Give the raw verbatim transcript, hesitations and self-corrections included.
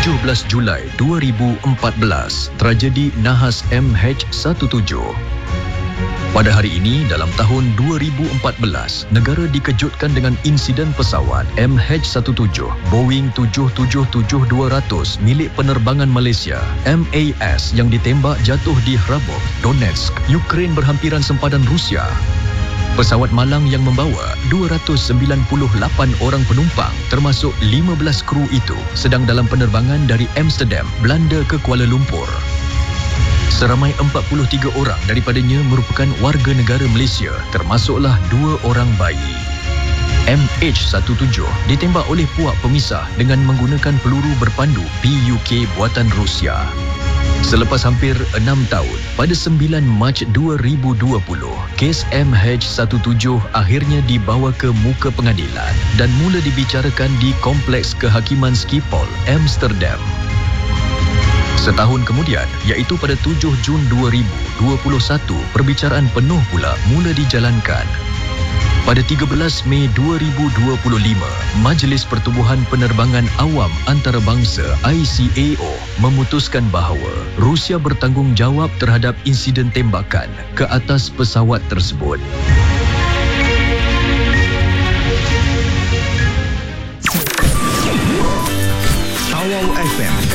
tujuh belas Julai dua ribu empat belas, tragedi nahas M H tujuh. Pada hari ini, dalam tahun dua ribu empat belas, negara dikejutkan dengan insiden pesawat M H tujuh Boeing tujuh tujuh tujuh dua ratus milik penerbangan Malaysia M A S yang ditembak jatuh di Hrabov, Donetsk, Ukraine berhampiran sempadan Rusia. Pesawat malang yang membawa dua ratus sembilan puluh lapan orang penumpang termasuk lima belas kru itu sedang dalam penerbangan dari Amsterdam, Belanda ke Kuala Lumpur. Seramai empat puluh tiga orang daripadanya merupakan warga negara Malaysia, termasuklah dua orang bayi. M H tujuh ditembak oleh puak pemisah dengan menggunakan peluru berpandu P U K buatan Rusia. Selepas hampir enam tahun, pada sembilan Mac dua ribu dua puluh, kes M H tujuh akhirnya dibawa ke muka pengadilan dan mula dibicarakan di Kompleks Kehakiman Schiphol, Amsterdam. Setahun kemudian, iaitu pada tujuh Jun dua ribu dua puluh satu, perbicaraan penuh pula mula dijalankan. Pada tiga belas Mei dua ribu dua puluh lima, Majlis Pertubuhan Penerbangan Awam Antarabangsa I C A O memutuskan bahawa Rusia bertanggungjawab terhadap insiden tembakan ke atas pesawat tersebut. Awal F M